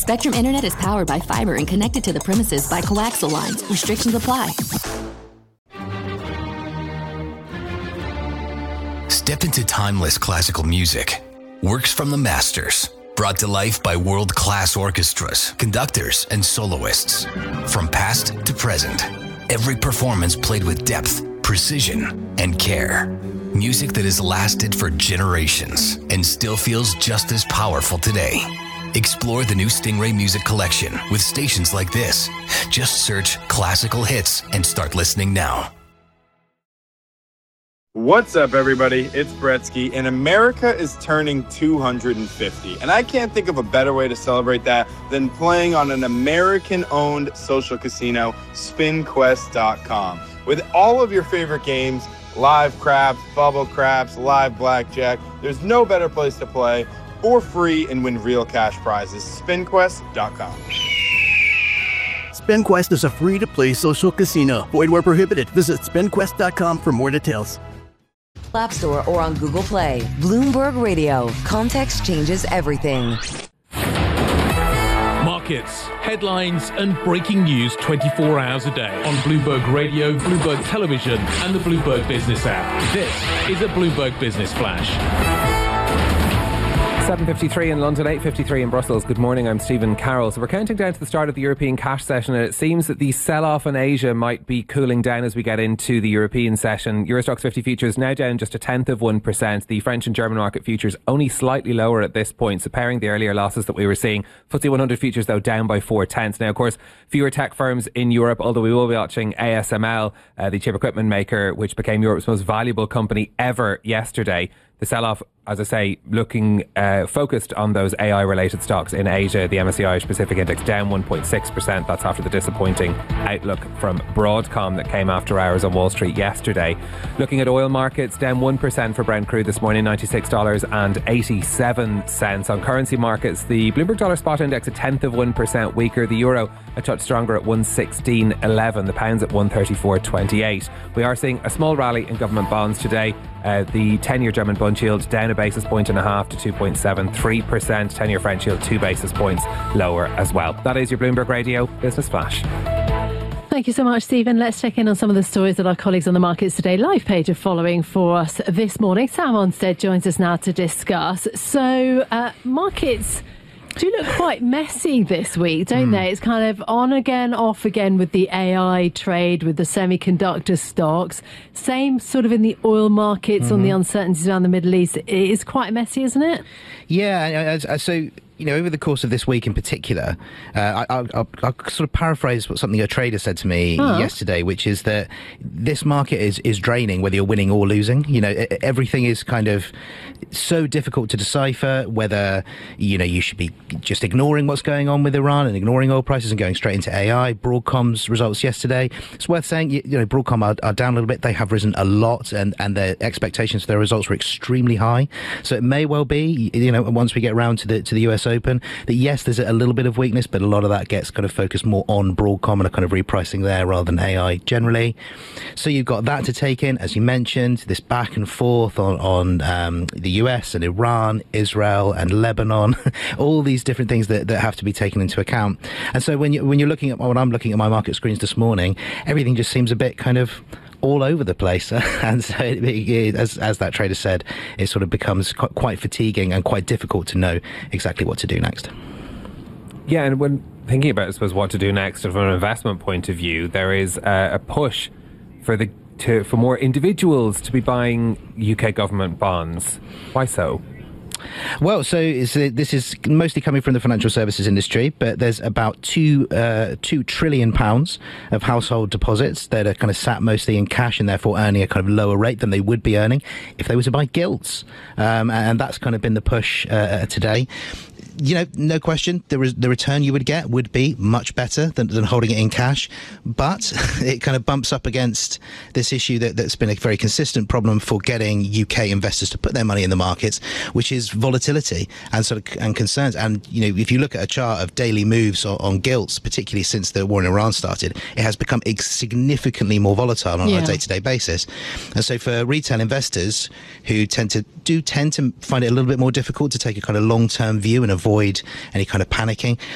Spectrum Internet is powered by fiber and connected to the premises by coaxial lines. Restrictions apply. Step into timeless classical music. Works from the masters. Brought to life by world-class orchestras, conductors, and soloists. From past to present, every performance played with depth, precision, and care. Music that has lasted for generations and still feels just as powerful today. Explore the new Stingray Music Collection with stations like this. Just search classical hits and start listening now. What's up, everybody? It's Bretsky, and America is turning 250. And I can't think of a better way to celebrate that than playing on an American-owned social casino, SpinQuest.com. With all of your favorite games, live craps, bubble craps, live blackjack, there's no better place to play for free and win real cash prizes. SpinQuest.com. SpinQuest is a free-to-play social casino. Void where prohibited. Visit SpinQuest.com for more details. App Store or on Google Play. Bloomberg Radio. Context changes everything. Markets, headlines, and breaking news 24 hours a day on Bloomberg Radio, Bloomberg Television, and the Bloomberg Business app. This is a Bloomberg Business Flash. 7:53 in London, 8:53 in Brussels. Good morning, I'm Stephen Carroll. So we're counting down to the start of the European cash session, and it seems that the sell-off in Asia might be cooling down as we get into the European session. Eurostoxx 50 futures now down just 0.1%. The French and German market futures only slightly lower at this point, so pairing the earlier losses that we were seeing. FTSE 100 futures, though, down by 0.4. Now, of course, fewer tech firms in Europe, although we will be watching ASML, the chip equipment maker, which became Europe's most valuable company ever yesterday. The sell-off, as I say, looking focused on those AI-related stocks in Asia. The MSCI Asia Pacific Index down 1.6%. That's after the disappointing outlook from Broadcom that came after hours on Wall Street yesterday. Looking at oil markets, down 1% for Brent crude this morning, $96.87. On currency markets, the Bloomberg Dollar Spot Index 0.1% weaker. The euro a touch stronger at 116.11. The pound's at 134.28. We are seeing a small rally in government bonds today. The 10-year German bund yield down 1.5 basis points to 2.73%. 10-year French yield 2 basis points lower as well. That is your Bloomberg Radio Business Flash. Thank you so much, Stephen. Let's check in on some of the stories that our colleagues on the Markets Today live page are following for us this morning. Sam Onstead joins us now to discuss. So, markets do look quite messy this week, don't they? It's kind of on again, off again with the AI trade, with the semiconductor stocks. Same sort of in the oil markets on the uncertainties around the Middle East. It is quite messy, isn't it? Yeah, so over the course of this week in particular, I'll sort of paraphrase something a trader said to me yesterday, which is that this market is draining whether you're winning or losing. Everything is kind of so difficult to decipher whether, you should be just ignoring what's going on with Iran and ignoring oil prices and going straight into AI. Broadcom's results yesterday, it's worth saying, Broadcom are down a little bit. They have risen a lot, and their expectations for their results were extremely high. So it may well be, once we get around to the US Open, that yes, there's a little bit of weakness, but a lot of that gets kind of focused more on Broadcom and a kind of repricing there rather than AI generally. So you've got that to take in, as you mentioned, this back and forth on the US and Iran, Israel and Lebanon, all these different things that have to be taken into account. And so when you're looking at when I'm looking at my market screens this morning, everything just seems a bit kind of all over the place. And so, as that trader said, it sort of becomes quite fatiguing and quite difficult to know exactly what to do next. Yeah, and when thinking about, I suppose, what to do next from an investment point of view, there is a push for more individuals to be buying UK government bonds. Why so? Well, so this is mostly coming from the financial services industry, but there's about £2 trillion of household deposits that are kind of sat mostly in cash and therefore earning a kind of lower rate than they would be earning if they were to buy gilts. And that's kind of been the push today. No question, the return you would get would be much better than holding it in cash, but it kind of bumps up against this issue that's been a very consistent problem for getting UK investors to put their money in the markets, which is volatility and concerns. And if you look at a chart of daily moves on gilts, particularly since the war in Iran started, it has become significantly more volatile on a day-to-day basis. And so for retail investors who tend to find it a little bit more difficult to take a kind of long-term view and avoid any kind of panicking,